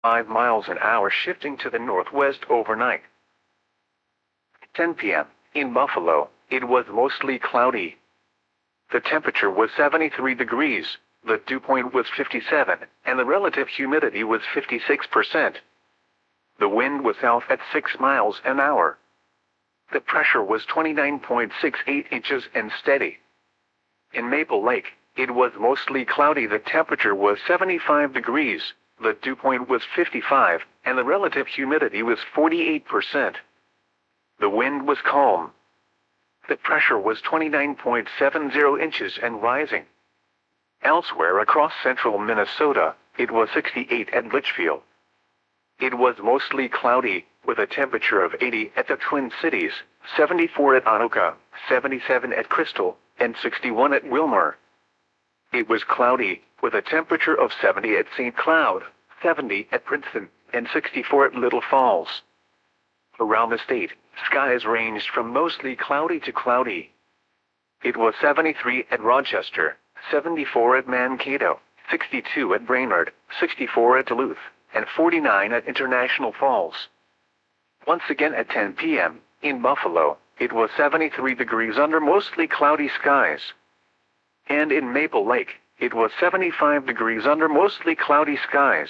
5 miles an hour shifting to the northwest overnight. 10 p.m. In Buffalo, it was mostly cloudy. The temperature was 73 degrees, the dew point was 57, and the relative humidity was 56%. The wind was south at 6 miles an hour. The pressure was 29.68 inches and steady. In Maple Lake, it was mostly cloudy. The temperature was 75 degrees, the dew point was 55, and the relative humidity was 48%. The wind was calm. The pressure was 29.70 inches and rising. Elsewhere across central Minnesota, it was 68 at Litchfield. It was mostly cloudy, with a temperature of 80 at the Twin Cities, 74 at Anoka, 77 at Crystal, and 61 at Wilmer. It was cloudy, with a temperature of 70 at St. Cloud, 70 at Princeton, and 64 at Little Falls. Around the state, skies ranged from mostly cloudy to cloudy. It was 73 at Rochester, 74 at Mankato, 62 at Brainerd, 64 at Duluth, and 49 at International Falls. Once again at 10 p.m., in Buffalo, it was 73 degrees under mostly cloudy skies. And in Maple Lake, it was 75 degrees under mostly cloudy skies.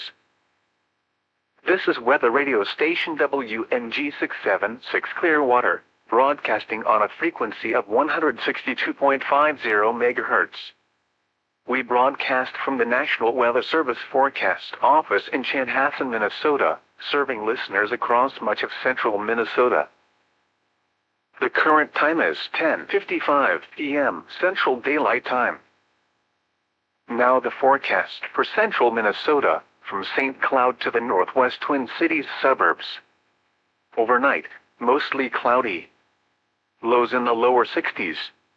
This is weather radio station WNG 676 Clearwater, broadcasting on a frequency of 162.50 MHz. We broadcast from the National Weather Service Forecast Office in Chanhassen, Minnesota, serving listeners across much of central Minnesota. The current time is 10:55 p.m. Central Daylight Time. Now the forecast for central Minnesota, from St. Cloud to the northwest Twin Cities suburbs. Overnight, mostly cloudy. Lows in the lower 60s.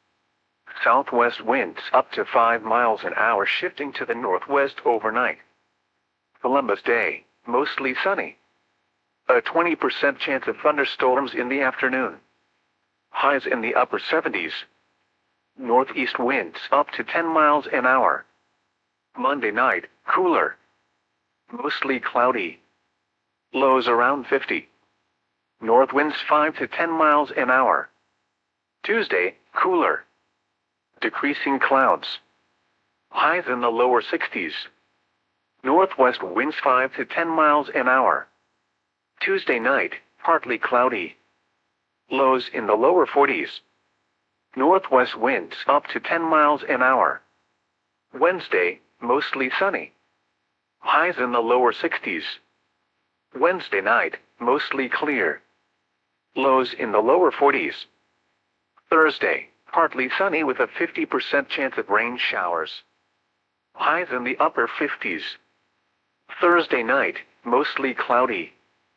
Southwest winds up to 5 miles an hour shifting to the northwest overnight. Columbus Day, mostly sunny. A 20% chance of thunderstorms in the afternoon. Highs in the upper 70s. Northeast winds up to 10 miles an hour. Monday night, cooler. Mostly cloudy. Lows around 50. North winds 5 to 10 miles an hour. Tuesday, cooler. Decreasing clouds. Highs in the lower 60s. Northwest winds 5 to 10 miles an hour. Tuesday night, partly cloudy. Lows in the lower 40s. Northwest winds up to 10 miles an hour. Wednesday, mostly sunny. Highs in the lower 60s. Wednesday night, mostly clear. Lows in the lower 40s. Thursday, partly sunny with a 50% chance of rain showers. Highs in the upper 50s. Thursday night, mostly cloudy.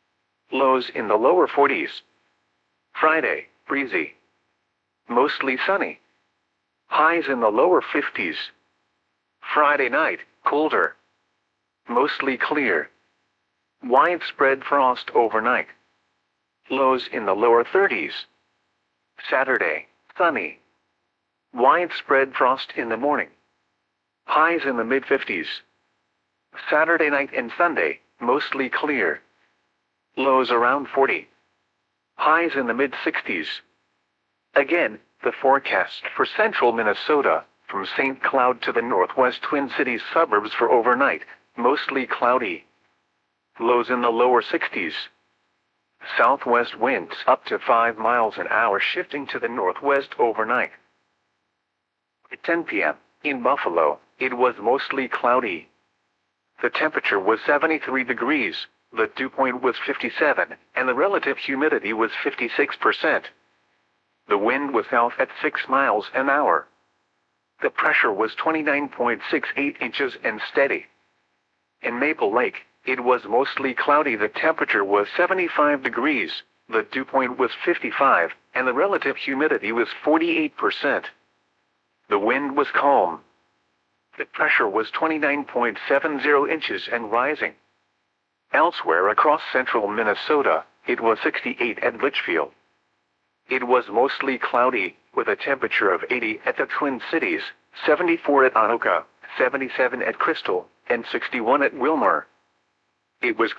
Lows in the lower 40s. Friday, breezy. Mostly sunny. Highs in the lower 50s. Friday night, colder. Mostly clear. Widespread frost overnight. Lows in the lower 30s. Saturday, sunny. Widespread frost in the morning. Highs in the mid-50s. Saturday night and Sunday, mostly clear. Lows around 40. Highs in the mid-60s. Again, the forecast for central Minnesota, from St. Cloud to the northwest Twin Cities suburbs for overnight, mostly cloudy. Lows in the lower 60s. Southwest winds up to 5 miles an hour shifting to the northwest overnight. At 10 p.m., in Buffalo, it was mostly cloudy. The temperature was 73 degrees, the dew point was 57, and the relative humidity was 56%. The wind was south at 6 miles an hour. The pressure was 29.68 inches and steady. In Maple Lake, it was mostly cloudy. The temperature was 75 degrees, the dew point was 55, and the relative humidity was 48%. The wind was calm. The pressure was 29.70 inches and rising. Elsewhere across central Minnesota, it was 68 at Litchfield. It was mostly cloudy, with a temperature of 80 at the Twin Cities, 74 at Anoka, 77 at Crystal, and 61 at Wilmer. It was